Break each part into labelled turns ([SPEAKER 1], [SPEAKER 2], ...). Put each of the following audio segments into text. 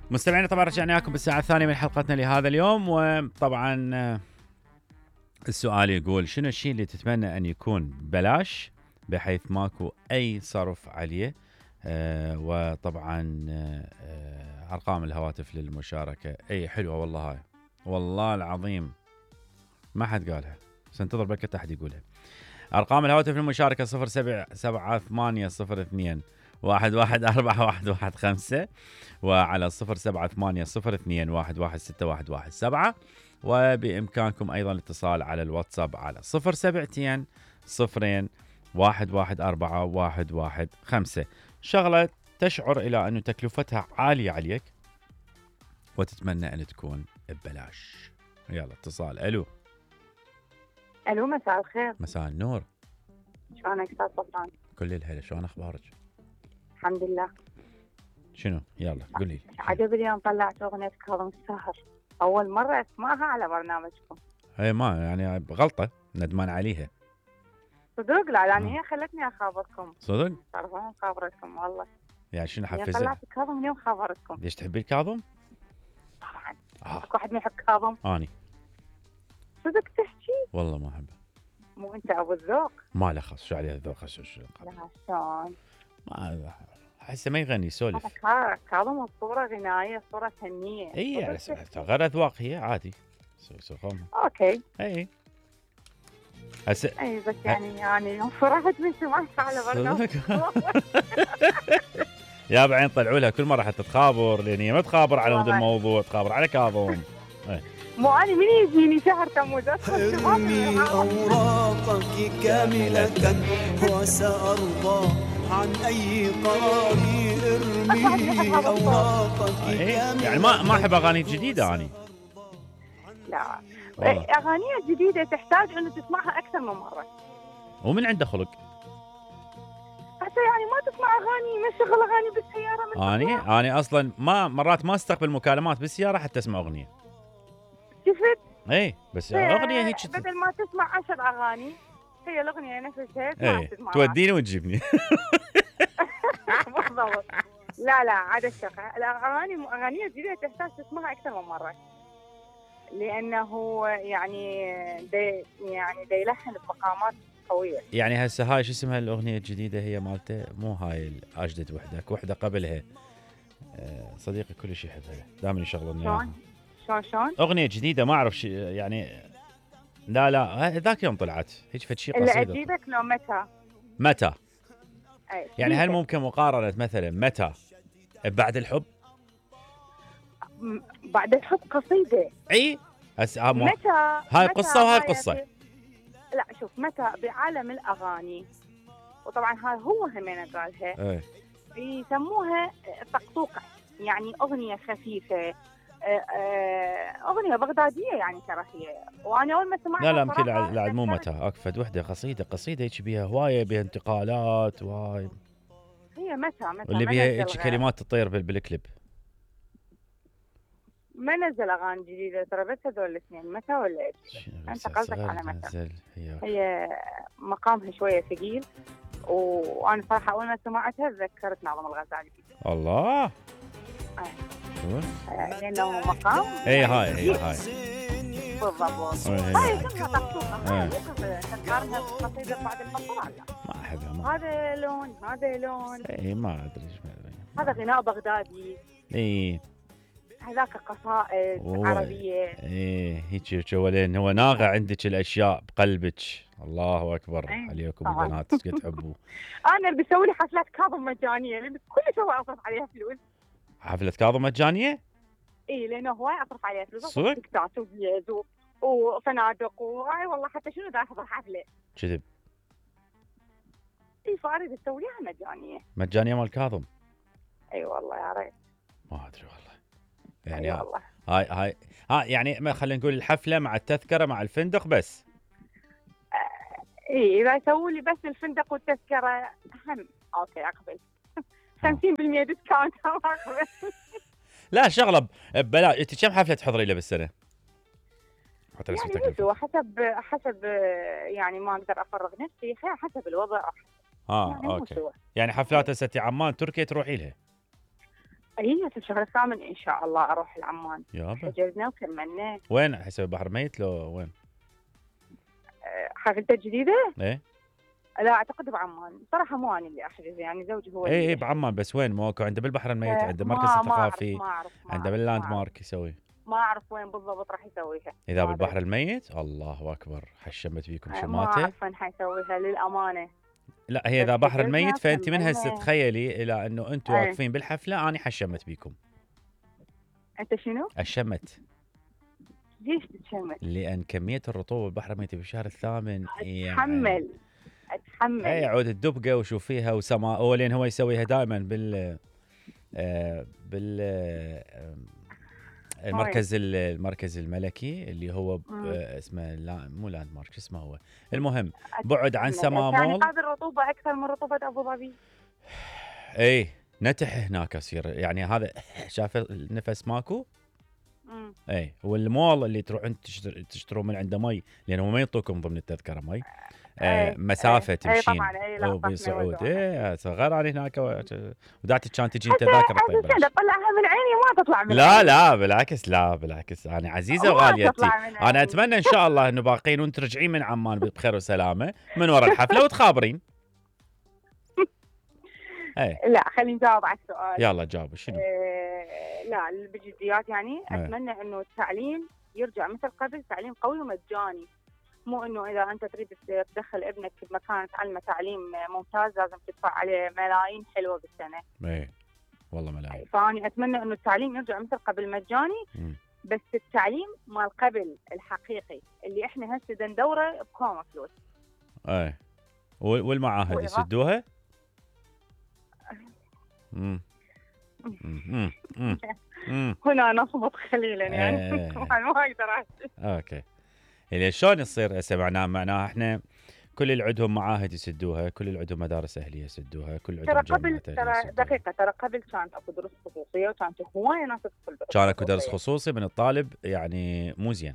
[SPEAKER 1] مستمعينا طبعا رجعنا لكم بالساعة الثانية من حلقتنا لهذا اليوم، وطبعا السؤال يقول شنو الشيء اللي تتمنى أن يكون ببلاش بحيث ماكو أي صرف عليه. وطبعا أرقام الهواتف للمشاركة أي حلوة والله، هاي والله العظيم ما حد قالها، سننتظر بلكة أحد يقولها. أرقام الهواتف للمشاركة 077802 114115 وعلى 0780211617، وبإمكانكم أيضا الاتصال على الواتساب على 072 0 114115. شغلة تشعر إلى أن تكلفتها عالية عليك وتتمنى أن تكون ببلاش. يلا اتصال. ألو.
[SPEAKER 2] الو، مساء الخير.
[SPEAKER 1] مساء النور.
[SPEAKER 2] شلونك استاذ سلطان؟
[SPEAKER 1] كل الهلا، شلون اخبارك؟
[SPEAKER 2] الحمد لله.
[SPEAKER 1] شنو؟ يلا قولي.
[SPEAKER 2] عجب اليوم طلعت اغنيه كاظم الساهر، اول مره اسمعها على برنامجكم.
[SPEAKER 1] هي ما يعني غلطه ندمان عليها
[SPEAKER 2] صدق؟ لا لان هي خلتني اخابركم.
[SPEAKER 1] صدق؟
[SPEAKER 2] تعرفون خابرتكم والله.
[SPEAKER 1] يعني شنو
[SPEAKER 2] يعني
[SPEAKER 1] حفزك؟
[SPEAKER 2] طلعت كاظم اليوم خابرتكم.
[SPEAKER 1] ليش تحبي الكاظم؟
[SPEAKER 2] طبعا. اكو واحد ما يحب كاظم؟
[SPEAKER 1] اني
[SPEAKER 2] صدق تحكي؟
[SPEAKER 1] والله ما احبه.
[SPEAKER 2] مو انت ابو الذوق؟
[SPEAKER 1] ما له خص، شو عليه الذوق؟ شو
[SPEAKER 2] لا شلون؟
[SPEAKER 1] ما احسه ما يغني يسولف.
[SPEAKER 2] كاظم الصوره غنائيه، صوره فنيه.
[SPEAKER 1] اي يعني غير اذواق هي عادي.
[SPEAKER 2] اوكي.
[SPEAKER 1] اي هسه
[SPEAKER 2] اي بس يعني فرحت من سمعت على برنامج.
[SPEAKER 1] يا بعدين طلعوا لها كل مره حتى تخابر، لان هي ما تخابر على مود الموضوع، تخابر على كاظم.
[SPEAKER 2] مو أنا من يجيني شهر تموز
[SPEAKER 3] ارمي أوراقك كاملة وسأرضى عن أي قرار. ارمي أوراقك كاملة.
[SPEAKER 1] يعني ما أحب أغاني جديدة أنا.
[SPEAKER 2] لا أغاني جديدة تحتاج أنه تسمعها أكثر من مرة.
[SPEAKER 1] ومن عنده خلق
[SPEAKER 2] حتى يعني ما تسمع أغاني، ما شغل أغاني بالسيارة من
[SPEAKER 1] أنا أصلا مرات ما استقبل مكالمات بالسيارة حتى أسمع أغنية.
[SPEAKER 2] شفت؟
[SPEAKER 1] ايه بس اغنيه هيك
[SPEAKER 2] بدل ما تسمع 10 اغاني هي الاغنيه نفسها
[SPEAKER 1] توديني وتجيبني.
[SPEAKER 2] بالضبط. لا عاد الشغل اغاني جديده تحتاج تسمعها اكثر من مره، لانه يعني دي يلحن بمقامات قويه.
[SPEAKER 1] يعني هسه هاي شو اسمها الاغنيه الجديده؟ هي مالته مو هاي اجدد وحده قبلها. صديقي كل شيء يحبها دائما يشغلوني
[SPEAKER 2] شلون
[SPEAKER 1] اغنيه جديده ما اعرف يعني لا ذاك يوم طلعت هيك فد شيء قصيده.
[SPEAKER 2] اللي اجيبك لو
[SPEAKER 1] متى يعني هل ممكن مقارنه مثلا متى بعد الحب قصيده؟ اي هسه
[SPEAKER 2] متى
[SPEAKER 1] هاي قصه وهاي قصه.
[SPEAKER 2] لا شوف، متى بعالم الاغاني، وطبعا هاي هو همين قالها، يسموها طقطوقه، يعني اغنيه خفيفه، اغنيه بغداديه يعني ترى هي. وانا اول ما سمعتها
[SPEAKER 1] لا يمكن لا مو متى اكفد وحده قصيده هيك بيها هوايه، بيها انتقالات وهاي.
[SPEAKER 2] هي متى
[SPEAKER 1] واللي بيها هيك كلمات تطير بالكليب.
[SPEAKER 2] ما نزل اغاني جديده ترى، بس هذول الاثنين متى ولا ايش؟ انت قصدك على متى؟ هي مقامها شويه ثقيل، وانا صراحه اول ما سمعتها تذكرت ناظم الغزالي. الله. لانه مقام.
[SPEAKER 1] اي هاي
[SPEAKER 2] بالضبط. هاي اسمها طقطوقه. تقارنها بقصيده بعد الفصل؟ لا
[SPEAKER 1] ما احبها.
[SPEAKER 2] هذا لون
[SPEAKER 1] اي ما ادري
[SPEAKER 2] هذا غناء بغدادي.
[SPEAKER 1] اي
[SPEAKER 2] هذاك قصائد عربيه.
[SPEAKER 1] ايه هيك جولين. هو ناغع عندك الاشياء بقلبك. الله اكبر عليكم البنات قد تحبوا.
[SPEAKER 2] انا اللي بسوي لي حفلات كاظم مجانيه، كل شيء اصرف عليها فلوس.
[SPEAKER 1] حفله كاظم مجانيه؟
[SPEAKER 2] اي لانه هواي اصرف عليها فلوس.
[SPEAKER 1] صدق؟
[SPEAKER 2] تكتات وفيز وفنادق وهاي، والله حتى شنو دا احضر حفله
[SPEAKER 1] كذب.
[SPEAKER 2] اي فارد اسوي لها
[SPEAKER 1] مجانيه مال كاظم.
[SPEAKER 2] اي والله يا ريت.
[SPEAKER 1] ما ادري والله يعني.
[SPEAKER 2] والله.
[SPEAKER 1] هاي يعني خلينا نقول الحفله مع التذكره مع الفندق بس.
[SPEAKER 2] اي اذا يسووا لي بس الفندق والتذكره هم اوكي اقبل. 50% ديسكاونت اقبل.
[SPEAKER 1] لا شغله ببلاش. انت كم حفله تحضري له بالسنه؟
[SPEAKER 2] يعني حسب يعني ما اقدر افرغ نفسي، حسب الوضع.
[SPEAKER 1] اوكي. يعني حفلات هسه عمان تركيا تروحي لها؟
[SPEAKER 2] اي في الشهر الثامن ان شاء الله اروح لعمان.
[SPEAKER 1] يابا
[SPEAKER 2] حجزنا وكملنا.
[SPEAKER 1] وين حسب بحر ميت لو وين؟
[SPEAKER 2] حافلته الجديده؟
[SPEAKER 1] ايه
[SPEAKER 2] لا اعتقد بعمان، صراحه مو انا اللي احجز، يعني زوجي هو
[SPEAKER 1] ايه
[SPEAKER 2] اللي
[SPEAKER 1] بعمان، بس وين؟ موكو عنده بالبحر الميت، عنده مركز
[SPEAKER 2] ما
[SPEAKER 1] الثقافي،
[SPEAKER 2] ما
[SPEAKER 1] عنده باللاند مارك يسوي.
[SPEAKER 2] ما اعرف وين بالضبط راح يسويها.
[SPEAKER 1] اذا بالبحر الميت الله اكبر، حشمت بيكم
[SPEAKER 2] ما
[SPEAKER 1] شماته.
[SPEAKER 2] اعرف وين حيسويها للامانه.
[SPEAKER 1] لا هي اذا بحر
[SPEAKER 2] حجزنا
[SPEAKER 1] الميت فانت من هسه
[SPEAKER 2] وكملنا.
[SPEAKER 1] تخيلي الى انه انتم واقفين بالحفله انا حشمت بيكم.
[SPEAKER 2] انت شنو؟
[SPEAKER 1] اشمت.
[SPEAKER 2] ليش تتشمت؟
[SPEAKER 1] لان كميه الرطوبه بالبحر الميت بالشهر الثامن
[SPEAKER 2] اتحمل
[SPEAKER 1] اي عود الدبقه وشوفيها وسماء، ولين هو يسويها دائما بال المركز الملكي اللي هو اسمه لا مو لاند مارك، شو اسمه هو، المهم بعد عن سما
[SPEAKER 2] يعني
[SPEAKER 1] مول.
[SPEAKER 2] هذه الرطوبه اكثر من رطوبه ابو ظبي.
[SPEAKER 1] اي نتح هناك يصير، يعني هذا شاف النفس ماكو. اي والمول اللي تروحون تشترون من عنده مي، لانه ما يعطوكم ضمن التذكره مي. مسافه تمشين وبصعود. صغار انا هناك ودعتك كانت تجي تذاكر طيب
[SPEAKER 2] طلعها من عيني ما تطلع من
[SPEAKER 1] لا
[SPEAKER 2] عيني.
[SPEAKER 1] لا بالعكس انا عزيزه وغاليتي، انا اتمنى ان شاء الله انه باقين وانت ترجعين من عمان بخير وسلامه من وراء الحفله وتخابرين.
[SPEAKER 2] لا خليني نجاوب على السؤال.
[SPEAKER 1] يلا جاوب شنو؟
[SPEAKER 2] لا بجديات يعني اتمنى انه التعليم يرجع مثل قبل، تعليم قوي ومجاني، مو انه اذا انت تريد تدخل ابنك بمكان تعلمه تعليم ممتاز لازم تدفع عليه ملايين حلوه بالسنه.
[SPEAKER 1] ايه والله ملايين.
[SPEAKER 2] فاني اتمنى انه التعليم يرجع مثل قبل مجاني. بس التعليم مال قبل الحقيقي اللي احنا هسه ندوره بكوم فلوس.
[SPEAKER 1] ايه والمعاهد يسدوها؟
[SPEAKER 2] هنا نصبط قليلا يعني ما اقدر احكي.
[SPEAKER 1] اوكي يعني شلون يصير هسه؟ معناها احنا كل اللي عندهم معاهد يسدوها، كل اللي عندهم مدارس اهليه يسدوها، كل اللي عندهم
[SPEAKER 2] قبل ترى قبل كانت اكو دروس خصوصيه وكانت هوايه ناس تدخل دروس.
[SPEAKER 1] كان اكو درس خصوصي من الطالب يعني مو زين.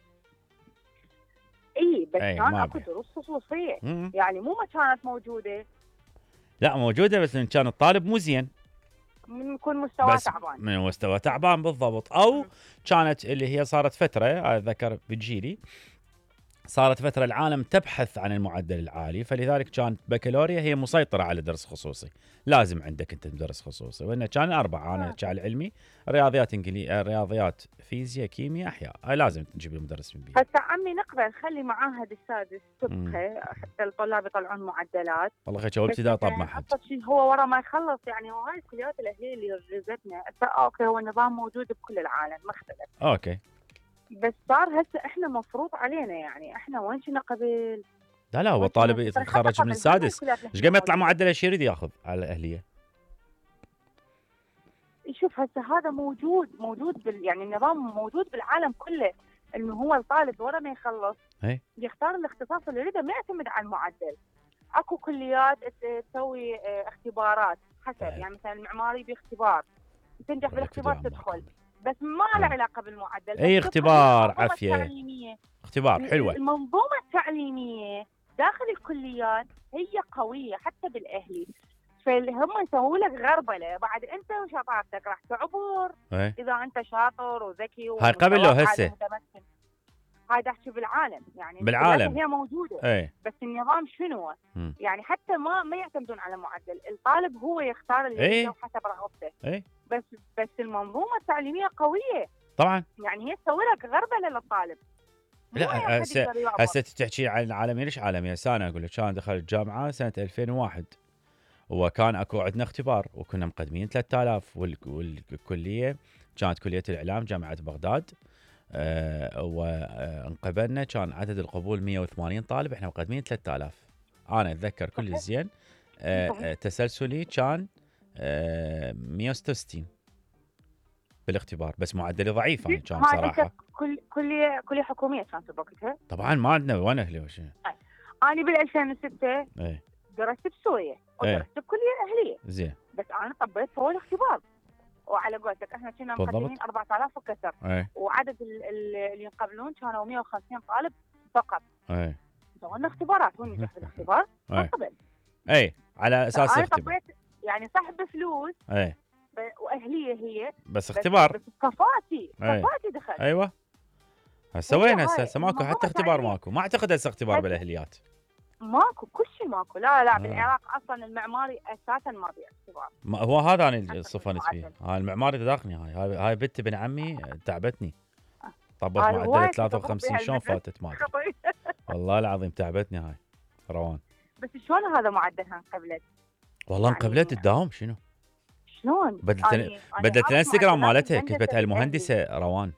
[SPEAKER 2] اي بس كان اكو دروس خصوصيه يعني مو ما كانت موجوده. لا
[SPEAKER 1] موجوده بس ان كان الطالب مو زين
[SPEAKER 2] يكون مستواه تعبان.
[SPEAKER 1] من مستوى تعبان بالضبط، او كانت اللي هي صارت فتره اتذكر بجيلي صارت فتره العالم تبحث عن المعدل العالي، فلذلك كانت بكالوريا هي مسيطره على درس خصوصي، لازم عندك انت درس خصوصي، وانه كان 4 انا كان علمي رياضيات فيزياء كيمياء احياء، لازم تجيب المدرس من بيت.
[SPEAKER 2] هسه عمي نقبل خلي معاهد السادس تبقى حتى الطلاب يطلعون معدلات.
[SPEAKER 1] والله خي شو ابتداء طب معهد
[SPEAKER 2] شيء هو ورا ما يخلص، يعني هو هاي الكليات الاهليه اللي رزقتنا اوكي هو النظام موجود بكل العالم ما اختلف.
[SPEAKER 1] اوكي
[SPEAKER 2] بس صار هسه احنا مفروض علينا، يعني احنا وين كنا قبل؟
[SPEAKER 1] لا هو الطالب يتخرج من السادس ايش قام يطلع معدل ايش يريد ياخذ على الاهليه؟
[SPEAKER 2] شوف هسه هذا موجود يعني النظام موجود بالعالم كله، انه هو الطالب ورا ما يخلص يختار الاختصاص اللي يريده، ما يعتمد على المعدل. اكو كليات تسوي اختبارات حسب، يعني مثلا المعماري باختبار تنجح بالاختبار تدخل، بس ما له علاقه بالمعدل.
[SPEAKER 1] اي اختبار عافيه اختبار حلوه.
[SPEAKER 2] المنظومه التعليميه داخل الكليات هي قويه حتى بالاهلي، فهم يسووا لك غربله بعد انت وشطارتك راح تعبر. اذا انت شاطر وذكي
[SPEAKER 1] هاي قبل لو هسه
[SPEAKER 2] هاي احكي بالعالم، يعني
[SPEAKER 1] بالعالم
[SPEAKER 2] هي موجوده. بس النظام شنو؟ يعني حتى ما يعتمدون على معدل، الطالب هو يختار اللي حسب رغبته. بس المنظومه التعليميه قويه
[SPEAKER 1] طبعا،
[SPEAKER 2] يعني هي تسوي لك غربله للطالب.
[SPEAKER 1] لا هسه تحكي عن العالميه، ليش عالميه؟ انا اقول لك كان دخلت الجامعه سنه 2001 وكان اكو عندنا اختبار وكنا مقدمين 3000 والكليه كانت كليه الاعلام جامعه بغداد. وانقبلنا كان عدد القبول 180 طالب، احنا مقدمين 3000. انا اتذكر كل زين تسلسلي كان 166 بالاختبار، بس معدلي ضعيف انا كان صراحه.
[SPEAKER 2] كليه حكوميه كانت بوقتها؟
[SPEAKER 1] طبعا ما عندنا وين اهلي وشي.
[SPEAKER 2] انا بال 2006 درست بسوريا ودرست بكليه اهليه
[SPEAKER 1] زين،
[SPEAKER 2] بس انا طبيت فوق الاختبار. وعلى قولتك احنا كنا مقدمين 4000 وكسر، وعدد اللي ينقبلون كانوا 150 طالب فقط. سوينا اختبارات ونجح بالاختبار قبل.
[SPEAKER 1] على اساس
[SPEAKER 2] انا طبيت يعني صح بفلوس. واهليه هي
[SPEAKER 1] بس اختبار.
[SPEAKER 2] بس كفاءتي دخلت.
[SPEAKER 1] ايوه سوينا
[SPEAKER 2] هاي
[SPEAKER 1] هسه ماكو حتى
[SPEAKER 2] المنظومة
[SPEAKER 1] اختبار
[SPEAKER 2] التعليمية.
[SPEAKER 1] ماكو، ما اعتقد هسه اختبار
[SPEAKER 2] هسه
[SPEAKER 1] بالاهليات.
[SPEAKER 2] ماكو كل شيء ماكو. لا بالعراق اصلا المعماري اساسا ما بيه اختبار.
[SPEAKER 1] ما هو هذا انا
[SPEAKER 2] حسب
[SPEAKER 1] صفنت فيه،
[SPEAKER 2] المعدل.
[SPEAKER 1] هاي المعماري ذاقني، هاي بنت ابن عمي تعبتني، طبت
[SPEAKER 2] هاي
[SPEAKER 1] معدل
[SPEAKER 2] هواية
[SPEAKER 1] 53 شلون
[SPEAKER 2] بهالمدرسة.
[SPEAKER 1] فاتت ما ادري والله العظيم تعبتني هاي روان.
[SPEAKER 2] بس شلون هذا معدلها انقبلت؟
[SPEAKER 1] والله
[SPEAKER 2] يعني
[SPEAKER 1] انقبلت تداوم شنو؟
[SPEAKER 2] شلون؟
[SPEAKER 1] بدلت الانستغرام مالتها كتبت المهندسه روان.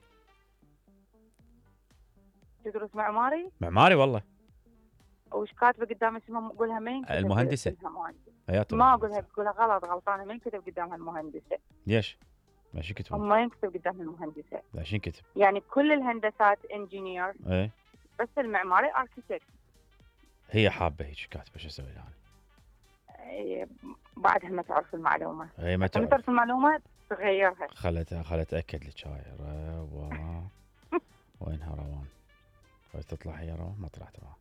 [SPEAKER 2] تدرس معماري؟
[SPEAKER 1] معماري والله.
[SPEAKER 2] وش كاتبه قدام اسمها؟ قولها مين؟
[SPEAKER 1] المهندسه.
[SPEAKER 2] ما اقولها غلط، غلطانه. مين كتب قدامها المهندسه؟
[SPEAKER 1] ليش؟ ماشي كتب.
[SPEAKER 2] ما ينكتب قدامها المهندسه.
[SPEAKER 1] ماشي كتب.
[SPEAKER 2] يعني كل الهندسات انجينير.
[SPEAKER 1] ايه.
[SPEAKER 2] بس المعماري اركيتكت.
[SPEAKER 1] هي حابه هيك كاتبه، شو اسوي لها؟
[SPEAKER 2] بعدها ما تعرف المعلومه.
[SPEAKER 1] هي ما
[SPEAKER 2] تعرف المعلومه تغيرها.
[SPEAKER 1] خلت اتاكد لك هاي وينها روان؟ تطلع هي روان؟ ما طلعت روان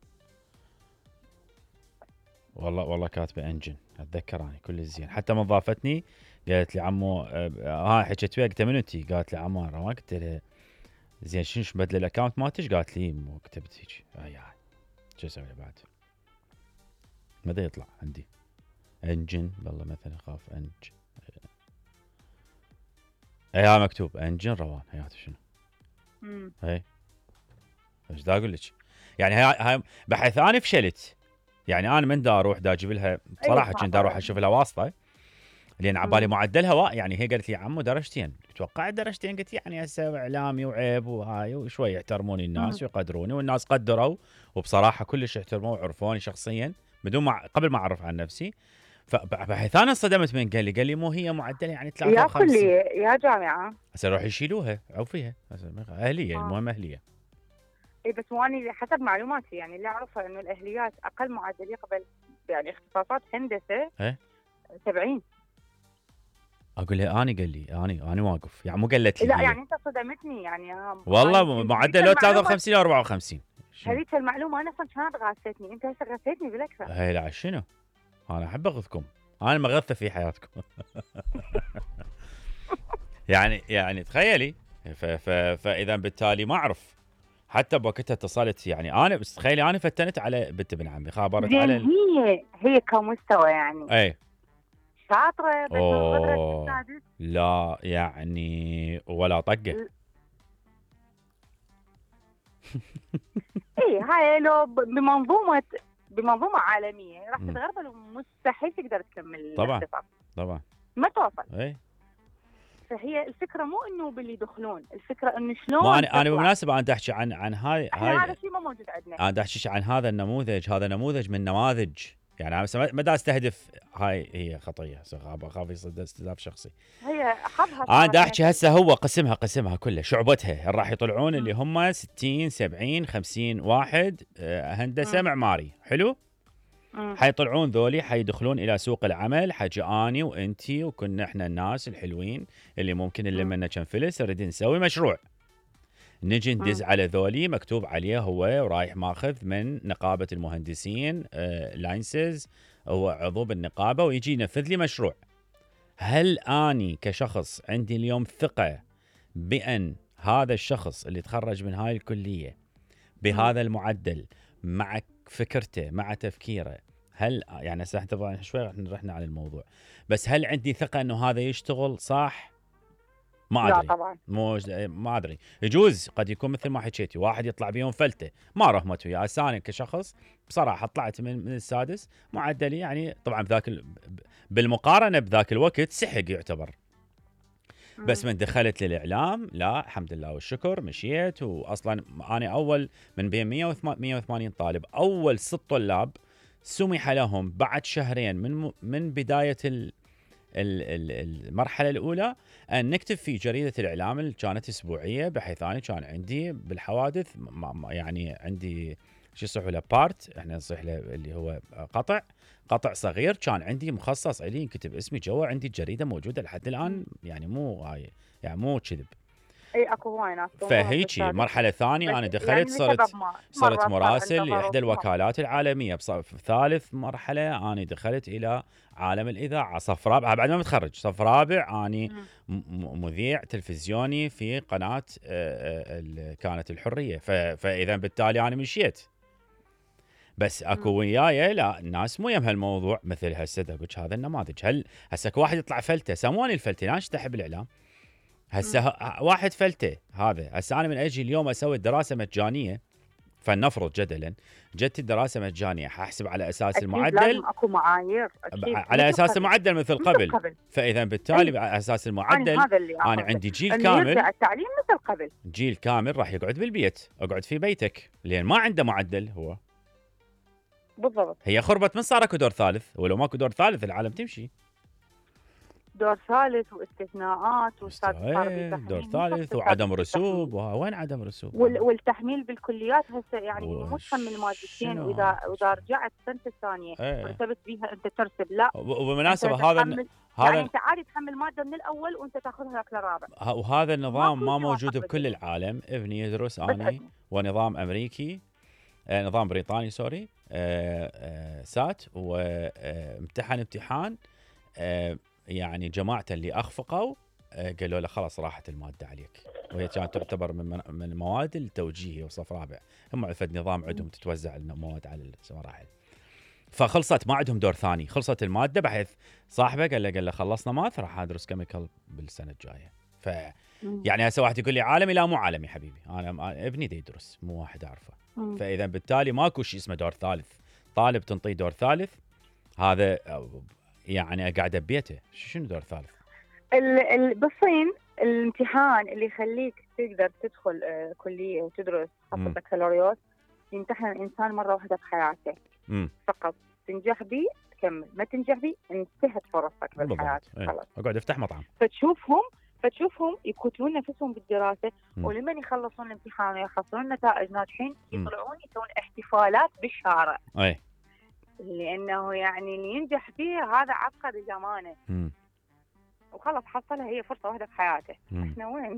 [SPEAKER 1] والله كاتبه انجن. اتذكر اني كل الزين، حتى من ضافتني قالت لي عمو هاي حكيت وياك كوميونتي، قالت لي عمو انا روان، قلت لها زين شنو بدل الاكونت مالتش؟ قالت لي مو كتبت هيك. هاي شو اسوي بعد؟ متى يطلع عندي انجن؟ والله مثلا خاف انجن. اي مكتوب انجن روان. هيات شنو؟ هي ايش دا اقول لك؟ يعني هاي بحيث انا فشلت، يعني انا من دا اروح دا اجيب لها بصراحه، كنت اروح اشوف لها واسطه لان عبالي معدلها يعني هي قالت لي عمو درجتين، توقعت درجتين، قلت يعني هسه اعلامي وعيب وهاي وشوي يحترموني الناس ويقدروني، والناس قدروا وبصراحه كلش احترموا وعرفوني شخصيا بدون ما قبل ما اعرف عن نفسي. فبحيث انا انصدمت من قال لي مو هي معدله يعني 53
[SPEAKER 2] يا جامعه
[SPEAKER 1] هسه يروح يشيلوها عوفيها اهليه. المهم اهليه.
[SPEAKER 2] اي بس واني حسب معلوماتي يعني اللي اعرفها انه الاهليات اقل معدل يقبل يعني اختصاصات هندسه 70.
[SPEAKER 1] اقول لها اني قال لي اني واقف يعني مو قالت لي
[SPEAKER 2] لا يعني انت صدمتني يعني
[SPEAKER 1] والله معدل 53 او 54.
[SPEAKER 2] هذيك المعلومه انا اصلا كانت غاثتني، انت هسه غثيتني بالاكثر.
[SPEAKER 1] هي لا شنو؟ انا احب اغثكم، انا مغثى في حياتكم. يعني تخيلي. فاذا بالتالي ما اعرف حتى بوقتها اتصلت، يعني انا بس تخيلي انا فتنت على بنت ابن عمي، خابرت على
[SPEAKER 2] هي كمستوى يعني
[SPEAKER 1] اي
[SPEAKER 2] شاطره بس السادس
[SPEAKER 1] لا يعني ولا طقه.
[SPEAKER 2] اي هاي لو بمنظومه عالميه راح تتغربل ومستحيل تقدر تكمل. طبعا ما توصل.
[SPEAKER 1] اي
[SPEAKER 2] فهي الفكره مو انه باللي يدخلون، الفكره انه شلون.
[SPEAKER 1] ما انا بالمناسبه انا احكي عن هاي
[SPEAKER 2] هذا الشيء ما موجود عندنا.
[SPEAKER 1] انا احكي عن هذا النموذج، هذا نموذج من نماذج، يعني انا ما دا استهدف هاي هي خطيه، اخاف يصير استهداف شخصي.
[SPEAKER 2] هي حظها.
[SPEAKER 1] انا دا احكي هسه هو قسمها كلها شعبتها راح يطلعون اللي هم 60 70 50 واحد هندسه معماري حلو. حيطلعون ذولي حيدخلون الى سوق العمل، حجي اني وانتي وكنا احنا الناس الحلوين اللي ممكن اللي منا كم فلس نريد نسوي مشروع، نجي ندز على ذولي مكتوب عليه هو رايح ماخذ من نقابه المهندسين لاينسز، هو عضو بالنقابه ويجي ينفذ لي مشروع. هل اني كشخص عندي اليوم ثقه بان هذا الشخص اللي تخرج من هاي الكليه بهذا المعدل مع فكرته مع تفكيره، هل يعني هسه طبعا شوي رحنا عن الموضوع، بس هل عندي ثقه انه هذا يشتغل صح؟ ما ادري.
[SPEAKER 2] لا طبعا
[SPEAKER 1] ما ادري، يجوز قد يكون مثل ما حكيتي واحد يطلع بيهم فلته ما رحمت وياه. انا كشخص بصراحه طلعت من السادس معدلي يعني طبعا بالمقارنه بذاك الوقت سحق يعتبر. بس من دخلت للاعلام لا الحمد لله والشكر مشيت، واصلا انا اول من بين 180 طالب اول 6 طلاب سمح لهم بعد شهرين من بدايه المرحله الاولى ان نكتب في جريده الاعلام اللي كانت اسبوعيه، بحيث انا كان عندي بالحوادث يعني عندي شو يصيحوا له بارت، احنا نصيح له اللي هو قطع صغير كان عندي مخصص لي، كتب اسمي جوا عندي الجريده موجوده لحد الان، يعني مو هاي يعني مو كذب.
[SPEAKER 2] اي اكو هواي ناس.
[SPEAKER 1] فهيجي مرحله ثانيه انا دخلت
[SPEAKER 2] يعني
[SPEAKER 1] صرت مراسل لاحدى الوكالات العالميه. بصف ثالث مرحله انا دخلت الى عالم الاذاعه. صف رابع بعد ما متخرج، صف رابع اني مذيع تلفزيوني في قناه كانت الحريه. فاذا بالتالي انا مشيت. بس اكو وياي لا الناس مو يم هالموضوع مثل هسه دبج هذا النماذج. هل هسه واحد يطلع فلته سموني الفلته انا اشتحب بالاعلام. هسه واحد فلته هذا. هسه انا من اجي اليوم اسوي دراسه مجانيه، فلنفرض جدلا جت الدراسه مجانيه، حاحسب على اساس المعدل.
[SPEAKER 2] لازم اكو معايير
[SPEAKER 1] على اساس المعدل مثل قبل. فاذا بالتالي على اساس المعدل انا عندي جيل كامل.
[SPEAKER 2] التعليم مثل قبل.
[SPEAKER 1] جيل كامل راح يقعد بالبيت، اقعد في بيتك لان ما عنده معدل هو.
[SPEAKER 2] بالضبط.
[SPEAKER 1] هي خربت من صار اكو دور ثالث، ولو ماكو دور ثالث العالم تمشي.
[SPEAKER 2] دور ثالث واستثناءات
[SPEAKER 1] دور ثالث وعدم رسوب. وين عدم رسوب؟
[SPEAKER 2] والتحميل بالكليات هسه يعني مو تحمل مادتين، واذا رجعت السنه الثانيه ورتبت بيها انت ترسب. لا
[SPEAKER 1] وبالمناسبه هذا
[SPEAKER 2] يعني انت عادي تحمل ماده من الاول وانت تاخذها لك للرابع.
[SPEAKER 1] وهذا النظام ما موجود بكل العالم. ابني يدرس اني ونظام امريكي، نظام بريطاني سوري، سات، وامتحن امتحان يعني جماعته اللي اخفقوا قالوا له خلاص راحت الماده عليك، وهي كانت تعتبر من المواد التوجيهيه وصف رابع. هم عفد نظام عندهم تتوزع المواد على المراحل. فخلصت ما عندهم دور ثاني، خلصت الماده بحيث صاحبه قال له خلصنا ماث راح ادرس كيميكال بالسنه الجايه. يعني هسه واحد يقول لي عالمي، لا مو عالمي حبيبي، انا ابني دا يدرس مو واحد اعرفه. فاذا بالتالي ماكو شيء اسمه دور ثالث. طالب تنطيه دور ثالث هذا يعني قاعده ببيته. شنو دور ثالث؟
[SPEAKER 2] بالصين الامتحان اللي يخليك تقدر تدخل كليه وتدرس حتى بكالوريوس يمتحن الانسان مره واحده بحياته فقط. تنجح به تكمل، ما تنجح به انتهت فرصك بالحياه. خلاص
[SPEAKER 1] اقعد افتح مطعم.
[SPEAKER 2] فتشوفهم يقتلون نفسهم بالدراسه، ولما يخلصون الامتحان ويحصلون نتائج ناجحين يطلعون يسوون احتفالات بالشارع.
[SPEAKER 1] اي
[SPEAKER 2] لانه يعني اللي ينجح فيه هذا عقد زمانه وخلص حصلها هي فرصه واحده في حياته. احنا وين؟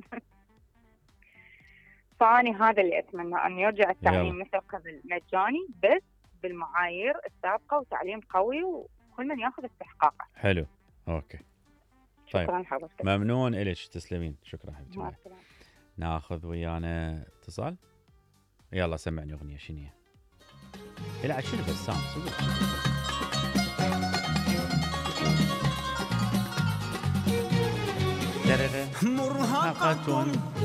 [SPEAKER 2] فاني هذا اللي اتمنى ان يرجع التعليم مثل قبل، مجاني بس بالمعايير السابقه وتعليم قوي وكل من ياخذ استحقاقه.
[SPEAKER 1] حلو اوكي. طيب
[SPEAKER 2] شكرا حضرتك.
[SPEAKER 1] ممنون إليك، تسلمين. شكرا حبيبتي. ناخذ ويانا اتصال. يلا سمعني اغنيه. شنو هي؟ لا شنو بسام
[SPEAKER 3] مرهقة